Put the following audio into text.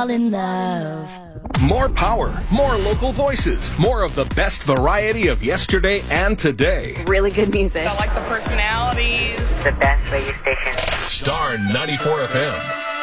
fall in love. More power, more local voices, more of the best variety of yesterday and today. Really good music. I like the personalities. The best radio station. Star 94 FM.